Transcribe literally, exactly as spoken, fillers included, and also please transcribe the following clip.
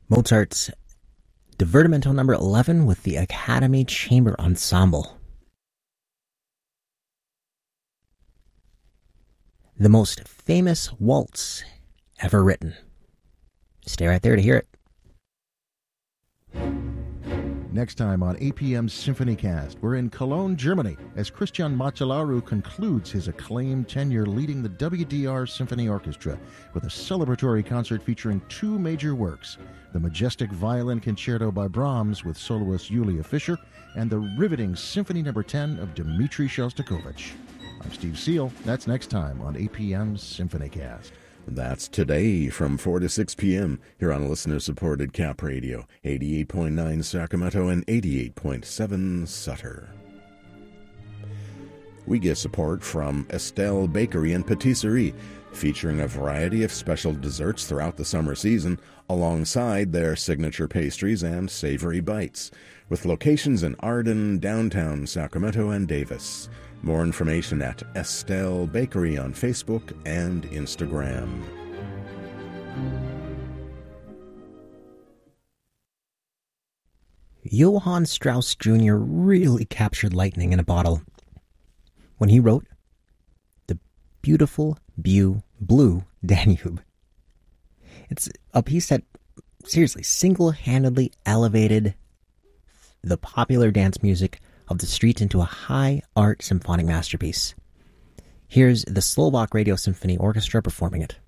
Mozart's Divertimento number eleven with the Academy Chamber Ensemble. The most famous waltz ever written. Stay right there to hear it. Next time on A P M's SymphonyCast, we're in Cologne, Germany, as Christian Macellaro concludes his acclaimed tenure leading the W D R Symphony Orchestra with a celebratory concert featuring two major works, the majestic Violin Concerto by Brahms with soloist Julia Fischer, and the riveting Symphony number ten of Dmitri Shostakovich. I'm Steve Seal. That's next time on A P M's SymphonyCast. That's today from four to six p.m. here on listener-supported Cap Radio, eighty-eight point nine Sacramento and eighty-eight point seven Sutter. We get support from Estelle Bakery and Patisserie, featuring a variety of special desserts throughout the summer season, alongside their signature pastries and savory bites, with locations in Arden, downtown Sacramento, and Davis. More information at Estelle Bakery on Facebook and Instagram. Johann Strauss Junior really captured lightning in a bottle when he wrote The Beautiful Bu- Blue Danube. It's a piece that, seriously, single-handedly elevated the popular dance music of the street into a high-art symphonic masterpiece. Here's the Slovak Radio Symphony Orchestra performing it.